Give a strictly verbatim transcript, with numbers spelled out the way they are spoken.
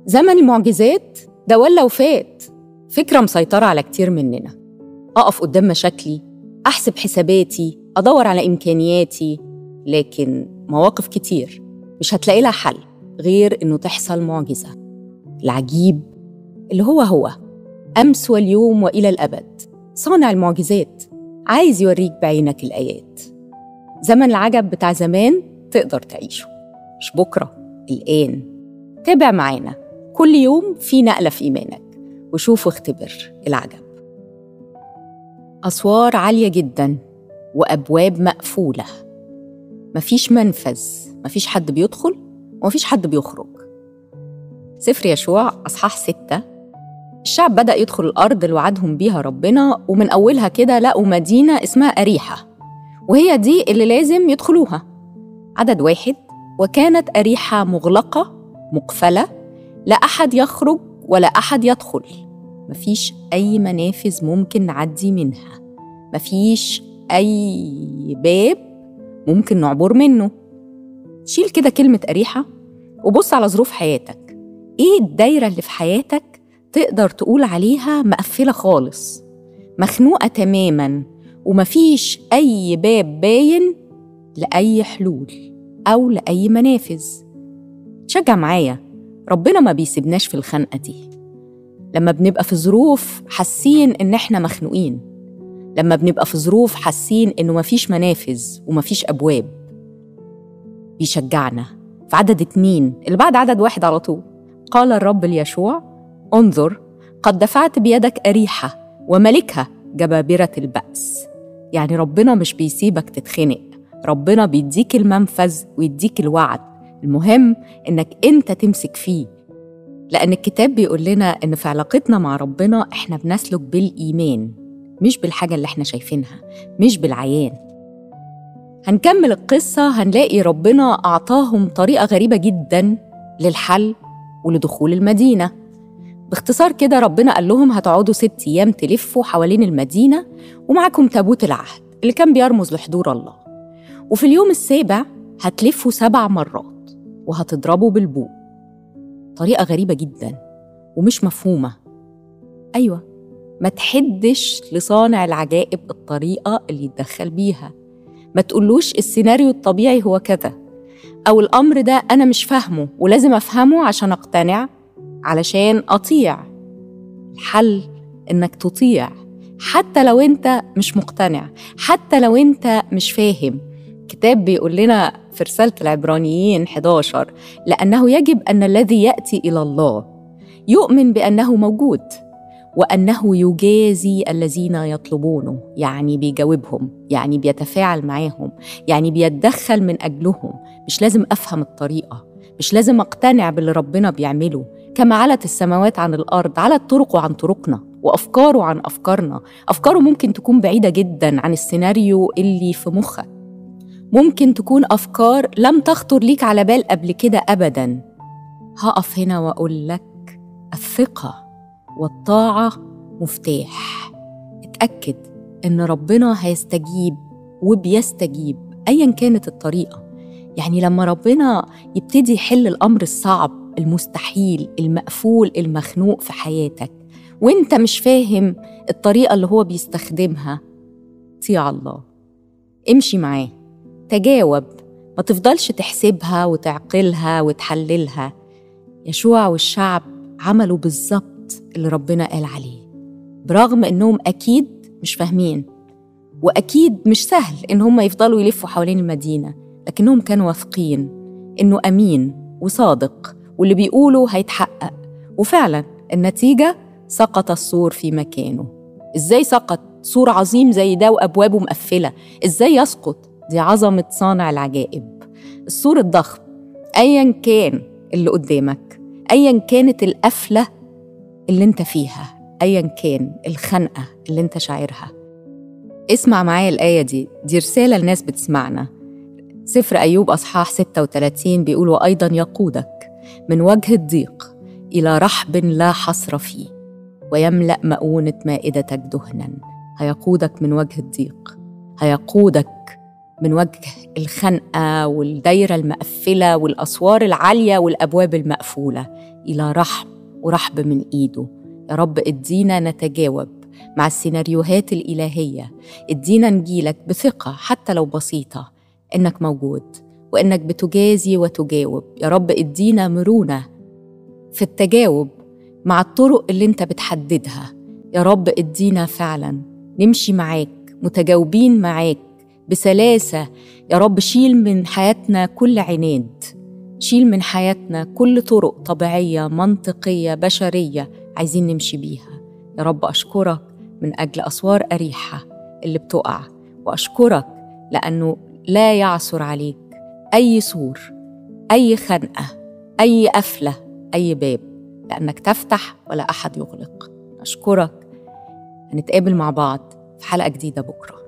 زمن المعجزات ده ولا وفات، فكرة مسيطرة على كتير مننا. أقف قدام مشاكلي، أحسب حساباتي، أدور على إمكانياتي، لكن مواقف كتير مش هتلاقي لها حل غير إنه تحصل معجزة. العجيب اللي هو هو أمس واليوم وإلى الأبد، صانع المعجزات عايز يوريك بعينك الآيات. زمن العجب بتاع زمان تقدر تعيشه، مش بكرة، الآن. تابع معانا كل يوم في نقلة في إيمانك، وشوف واختبر العجب. أسوار عالية جداً وأبواب مقفولة، مفيش منفذ، مفيش حد بيدخل ومفيش حد بيخرج. سفر يشوع أصحاح ستة، الشعب بدأ يدخل الأرض اللي وعدهم بيها ربنا، ومن أولها كده لقوا مدينة اسمها أريحة، وهي دي اللي لازم يدخلوها. عدد واحد: وكانت أريحة مغلقة مقفلة، لا أحد يخرج ولا أحد يدخل، مفيش أي منافذ ممكن نعدي منها، مفيش أي باب ممكن نعبر منه. شيل كده كلمة أريحة وبص على ظروف حياتك. إيه الدايرة اللي في حياتك تقدر تقول عليها مقفلة خالص، مخنوقة تماماً، ومفيش أي باب باين لأي حلول أو لأي منافذ؟ تشجع معايا، ربنا ما بيسيبناش في الخنقة دي. لما بنبقى في ظروف حاسين إن إحنا مخنوقين، لما بنبقى في ظروف حاسين إنه مفيش منافذ ومفيش أبواب، بيشجعنا. في عدد اتنين اللي بعد عدد واحد على طول، قال الرب ليشوع: انظر، قد دفعت بيدك أريحة وملكها جبابرة البأس. يعني ربنا مش بيسيبك تتخنق، ربنا بيديك المنفذ ويديك الوعد، المهم إنك أنت تمسك فيه. لأن الكتاب بيقول لنا إن في علاقتنا مع ربنا إحنا بنسلك بالإيمان، مش بالحاجة اللي إحنا شايفينها، مش بالعيان. هنكمل القصة، هنلاقي ربنا أعطاهم طريقة غريبة جداً للحل ولدخول المدينة. باختصار كده ربنا قال لهم هتقعدوا ست أيام تلفوا حوالين المدينة، ومعكم تابوت العهد اللي كان بيرمز لحضور الله، وفي اليوم السابع هتلفوا سبع مرات وهتضربوا بالبوق. طريقة غريبة جداً ومش مفهومة. أيوة، ما تحدش لصانع العجائب الطريقة اللي يتدخل بيها، ما تقولوش السيناريو الطبيعي هو كذا، أو الأمر ده أنا مش فاهمه ولازم أفهمه عشان أقتنع، علشان أطيع. الحل إنك تطيع حتى لو أنت مش مقتنع، حتى لو أنت مش فاهم. كتاب بيقول لنا في رسالة العبرانيين إحدى عشر: لأنه يجب أن الذي يأتي إلى الله يؤمن بأنه موجود وأنه يجازي الذين يطلبونه. يعني بيجاوبهم، يعني بيتفاعل معاهم، يعني بيتدخل من أجلهم. مش لازم أفهم الطريقة، مش لازم أقتنع باللي ربنا بيعمله. كما علت السماوات عن الأرض، علت طرقه عن طرقنا وأفكاره عن أفكارنا. أفكاره ممكن تكون بعيدة جداً عن السيناريو اللي في مخك، ممكن تكون أفكار لم تخطر ليك على بال قبل كده أبداً. هقف هنا وأقول لك الثقة والطاعة مفتاح. اتأكد إن ربنا هيستجيب وبيستجيب أياً كانت الطريقة. يعني لما ربنا يبتدي يحل الأمر الصعب، المستحيل، المقفول، المخنوق في حياتك، وإنت مش فاهم الطريقة اللي هو بيستخدمها، طيع الله، امشي معاه، تجاوب، ما تفضلش تحسبها وتعقلها وتحللها. يشوع والشعب عملوا بالظبط اللي ربنا قال عليه، برغم إنهم أكيد مش فاهمين، وأكيد مش سهل إن هم يفضلوا يلفوا حوالين المدينة، لكنهم كانوا واثقين إنه أمين وصادق واللي بيقوله هيتحقق. وفعلا النتيجة سقط السور في مكانه. إزاي سقط سور عظيم زي ده وأبوابه مقفلة؟ إزاي يسقط؟ دي عظمة صانع العجائب. السور الضخم أياً كان اللي قدامك، أياً كانت القفلة اللي انت فيها، أياً كان الخنقة اللي انت شاعرها، اسمع معايا الآية دي، دي رسالة لناس بتسمعنا. سفر أيوب أصحاح ستة وثلاثين بيقول: وأيضاً يقودك من وجه الضيق إلى رحب لا حصر فيه، ويملأ مؤونة مائدتك دهناً. هيقودك من وجه الضيق، هيقودك من وجه الخنقة والدايرة المقفلة والأسوار العالية والأبواب المقفولة إلى رحم ورحب من إيده. يا رب ادينا نتجاوب مع السيناريوهات الإلهية، ادينا نجيلك بثقة حتى لو بسيطة إنك موجود وإنك بتجازي وتجاوب. يا رب ادينا مرونة في التجاوب مع الطرق اللي انت بتحددها. يا رب ادينا فعلا نمشي معاك متجاوبين معاك بسلاسة. يا رب شيل من حياتنا كل عناد، شيل من حياتنا كل طرق طبيعية منطقية بشرية عايزين نمشي بيها. يا رب أشكرك من أجل أسوار أريحة اللي بتقع، وأشكرك لأنه لا يعثر عليك أي سور، أي خنقة، أي قفلة، أي باب، لأنك تفتح ولا أحد يغلق. أشكرك. هنتقابل مع بعض في حلقة جديدة بكرة.